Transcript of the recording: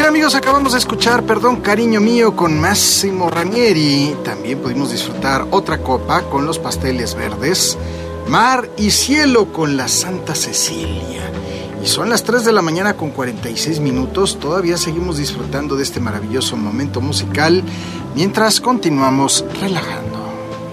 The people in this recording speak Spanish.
amigos, acabamos de escuchar Perdón Cariño Mío con Massimo Ranieri. También pudimos disfrutar Otra Copa con Los Pasteles Verdes, Mar y Cielo con la Santa Cecilia. Y son las 3 de la mañana con 46 minutos. Todavía seguimos disfrutando de este maravilloso momento musical mientras continuamos relajando.